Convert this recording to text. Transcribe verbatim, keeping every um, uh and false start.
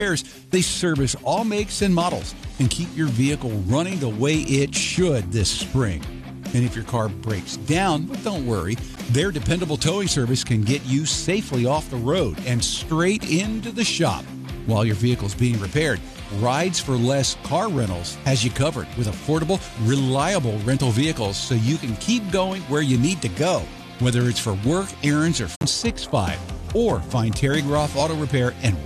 They service all makes and models and keep your vehicle running the way it should this spring. And if your car breaks down, but don't worry, their dependable towing service can get you safely off the road and straight into the shop. While your vehicle's being repaired, Rides for Less Car Rentals has you covered with affordable, reliable rental vehicles so you can keep going where you need to go. Whether it's for work, errands, or from six five, or find Terry Groff Auto Repair and